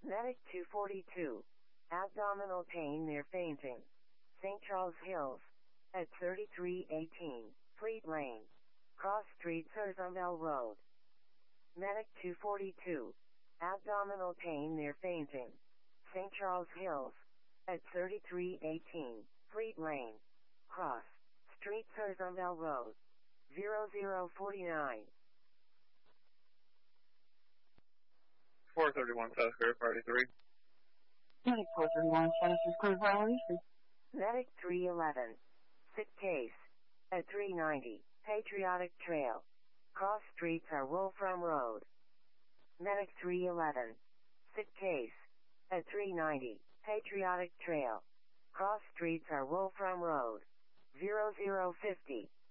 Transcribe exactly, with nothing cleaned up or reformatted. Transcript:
Medic two forty-two. Abdominal pain near fainting. Saint Charles Hills. At thirty-three eighteen, Fleet Lane. Cross Street, Sursumville Road. Medic two forty-two. Abdominal pain near fainting. Saint Charles Hills. At thirty-three eighteen, Fleet Lane. Cross Street, Sursumville Road. zero zero forty-nine. four thirty-one South Grove, Party three. Medic four thirty-one, Genesis Code Violation. Medic three eleven. Sick case. At three ninety, Patriotic Trail. Cross streets are Wolfram Road. Medic three eleven. Sick case. At three ninety, Patriotic Trail. Cross streets are Wolfram Road. zero zero fifty.